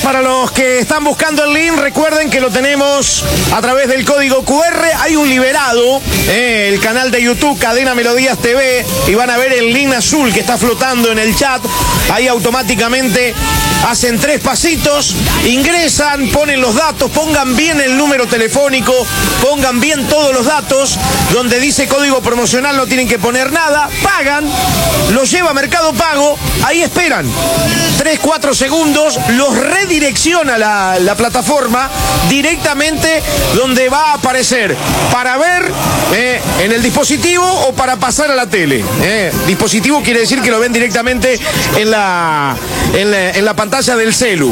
Para los que están buscando el link, recuerden que lo tenemos a través del código QR. Hay un liberado, el canal de YouTube Cadena Melodías TV, y van a ver el link azul que está flotando en el chat. Ahí automáticamente hacen 3 pasitos, ingresan, ponen los datos, pongan bien el número telefónico, pongan bien todos los datos. Donde dice código promocional no tienen que poner nada, pagan, los lleva a Mercado Pago, ahí esperan 3-4 segundos, los redirecciona la plataforma directamente donde va a aparecer para ver en el dispositivo o para pasar a la tele. Dispositivo quiere decir que lo ven directamente en la pantalla del celu.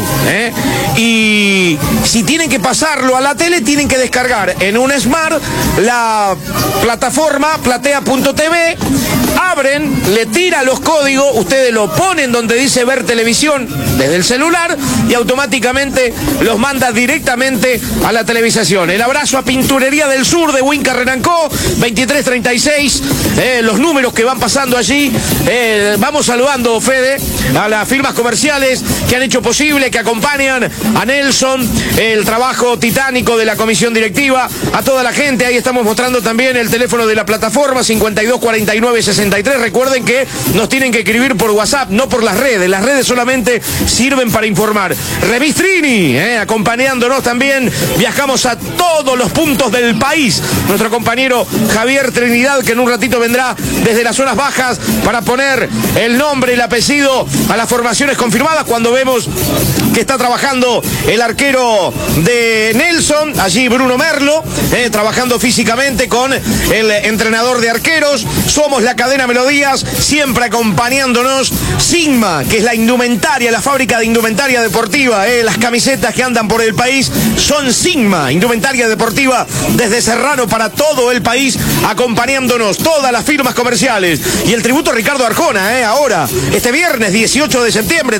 Y si tienen que pasarlo a la tele, tienen que descargar en un Smart la plataforma platea.tv, abren, le tira los códigos, ustedes lo ponen donde dice ver televisión desde el celular y automáticamente los manda directamente a la televisación. El abrazo a Pinturería del Sur de Winca Renancó, 2336, los números que van pasando allí. Vamos saludando, Fede, a las firmas comerciales que han hecho posible, que acompañan a Nelson, el trabajo titánico de la comisión directiva, a toda la gente. Ahí estamos mostrando también el teléfono de la plataforma, 524963. Recuerden que nos tienen que escribir por WhatsApp, no por las redes solamente sirven para informar. Revistrini, acompañándonos también, viajamos a todos los puntos del país. Nuestro compañero Javier Trinidad, que en un ratito vendrá desde las zonas bajas para poner el nombre y el apellido a las formaciones confirmadas. Cuando vemos que está trabajando el arquero de Nelson, allí Bruno Merlo, trabajando físicamente con el entrenador de arqueros. Somos la Cadena Melodías, siempre acompañándonos. Sigma, que es la indumentaria, la fábrica de indumentaria deportiva, las camisetas que andan por el país son Sigma, indumentaria deportiva desde Serrano para todo el país, acompañándonos todas las firmas comerciales. Y el tributo a Ricardo Arjona, ahora, este viernes 18 de septiembre,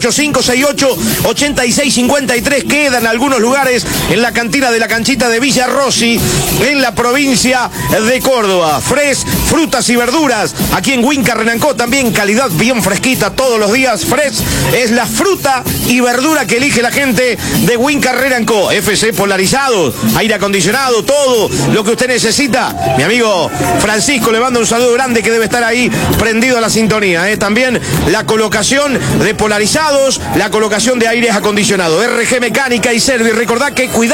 3385688653, quedan algunos lugares en la cantina de la canchita de Villa Rossi, en la provincia de Córdoba. Fresh, frutas y verduras, aquí en Winca Renancó, también calidad bien fresquita todos los días. Fresh es la fruta y verdura que elige la gente de Winca Renancó. FC polarizados, aire acondicionado, todo lo que usted necesita. Mi amigo Francisco le manda un saludo grande, que debe estar ahí prendido a la sintonía. También la colocación de polarizados, la colocación de aires acondicionados. RG Mecánica y Service. Recordad que cuidar